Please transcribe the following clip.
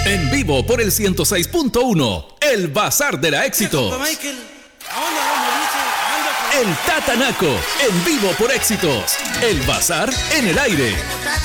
En vivo por el 106.1, el Bazar de la Éxitos. El Tatanaco, en vivo por Éxitos. El Bazar en el aire.